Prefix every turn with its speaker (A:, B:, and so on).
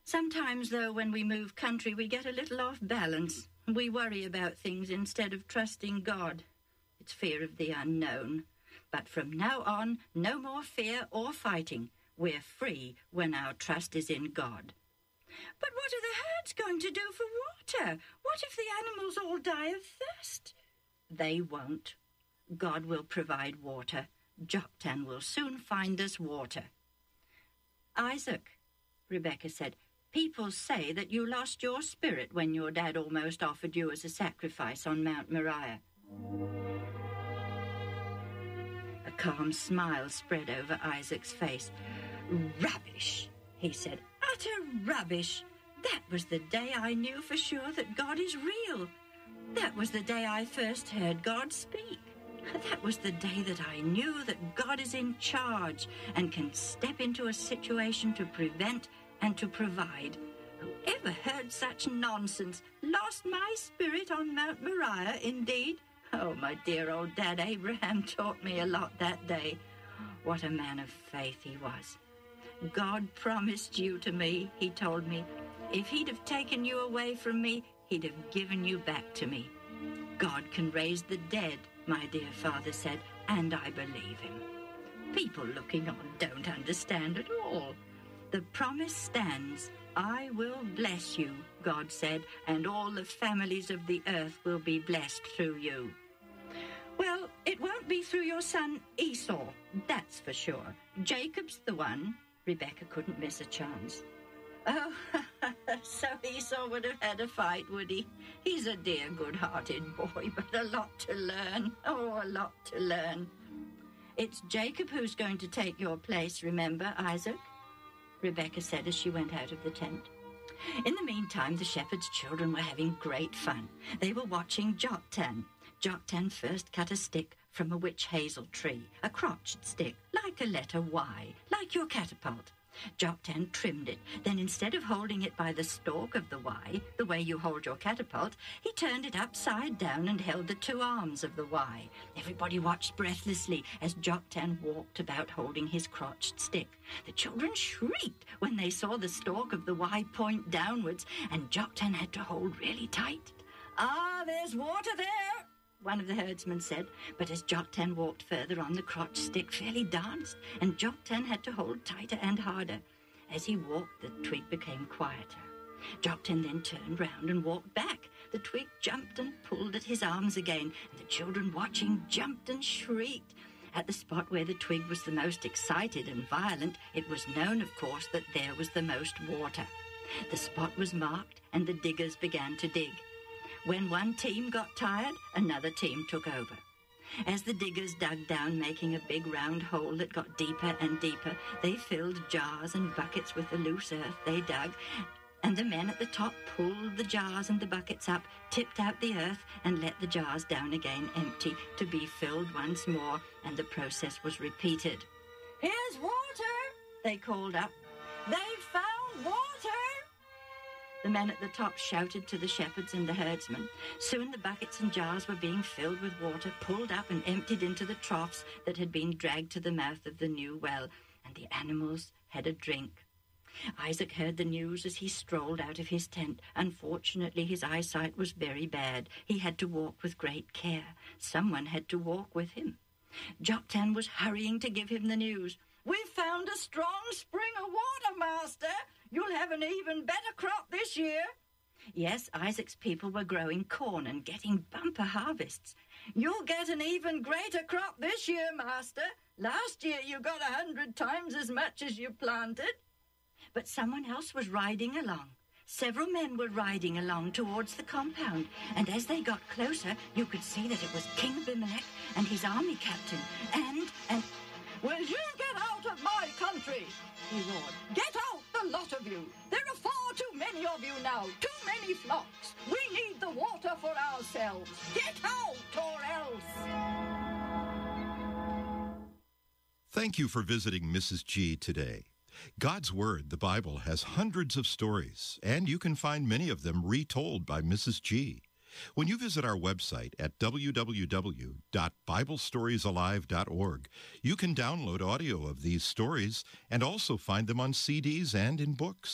A: Sometimes, though, when we move country, we get a little off balance. We worry about things instead of trusting God. It's fear of the unknown. But from now on, no more fear or fighting. We're free when our trust is in God. But what are the herds going to do for water? What if the animals all die of thirst? They won't. God will provide water. Joktan will soon find us water. Isaac, Rebecca said, people say that you lost your spirit when your dad almost offered you as a sacrifice on Mount Moriah. A calm smile spread over Isaac's face. Rubbish, he said. Utter rubbish. That was the day I knew for sure that God is real. That was the day I first heard God speak. That was the day that I knew that God is in charge and can step into a situation to prevent and to provide. Whoever heard such nonsense? Lost my spirit on Mount Moriah, indeed? Oh, my dear old Dad Abraham taught me a lot that day. What a man of faith he was. God promised you to me, he told me. If he'd have taken you away from me, he'd have given you back to me. God can raise the dead, my dear father said, and I believe him. People looking on don't understand at all. The promise stands. I will bless you, God said, and all the families of the earth will be blessed through you. Well, it won't be through your son Esau, that's for sure. Jacob's the one. Rebecca couldn't miss a chance. Oh, so Esau would have had a fight, would he? He's a dear, good-hearted boy, but a lot to learn. Oh, a lot to learn. It's Jacob who's going to take your place, remember, Isaac? Rebecca said as she went out of the tent. In the meantime, the shepherd's children were having great fun. They were watching Joktan. Joktan first cut a stick from a witch hazel tree, a crotched stick, like a letter Y, like your catapult. Joktan trimmed it. Then instead of holding it by the stalk of the Y, the way you hold your catapult, he turned it upside down and held the two arms of the Y. Everybody watched breathlessly as Joktan walked about holding his crotched stick. The children shrieked when they saw the stalk of the Y point downwards, and Joktan had to hold really tight. "Ah, there's water there," one of the herdsmen said, but as Joktan walked further on, the crotch stick fairly danced, and Joktan had to hold tighter and harder. As he walked, the twig became quieter. Joktan then turned round and walked back. The twig jumped and pulled at his arms again, and the children watching jumped and shrieked. At the spot where the twig was the most excited and violent, it was known, of course, that there was the most water. The spot was marked, and the diggers began to dig. When one team got tired, another team took over. As the diggers dug down, making a big round hole that got deeper and deeper, they filled jars and buckets with the loose earth they dug, and the men at the top pulled the jars and the buckets up, tipped out the earth, and let the jars down again empty to be filled once more, and the process was repeated. "Here's water," they called up. "They've found water!" The men at the top shouted to the shepherds and the herdsmen. Soon the buckets and jars were being filled with water, pulled up and emptied into the troughs that had been dragged to the mouth of the new well, and the animals had a drink. Isaac heard the news as he strolled out of his tent. Unfortunately, his eyesight was very bad. He had to walk with great care. Someone had to walk with him. Joktan was hurrying to give him the news. "We've found a strong spring of water, Master. You'll have an even better crop this year." Yes, Isaac's people were growing corn and getting bumper harvests. "You'll get an even greater crop this year, Master. Last year you got 100 times as much as you planted." But someone else was riding along. Several men were riding along towards the compound, and as they got closer, you could see that it was King Abimelech and his army captain, and... "Will you get out of my country?" he roared. "Get out, the lot of you! There are far too many of you now, too many flocks. We need the water for ourselves. Get out, or else!"
B: Thank you for visiting Mrs. G today. God's Word, the Bible, has hundreds of stories, and you can find many of them retold by Mrs. G. When you visit our website at www.biblestoriesalive.org, you can download audio of these stories and also find them on CDs and in books.